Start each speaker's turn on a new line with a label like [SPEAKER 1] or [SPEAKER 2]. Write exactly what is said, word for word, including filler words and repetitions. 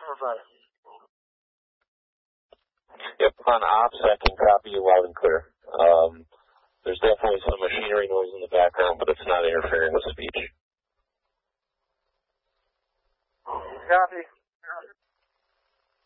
[SPEAKER 1] Roger.
[SPEAKER 2] Yep, on ops, I can copy you loud and clear. Um, there's definitely some machinery noise in the background, but it's not interfering with speech.
[SPEAKER 1] Copy.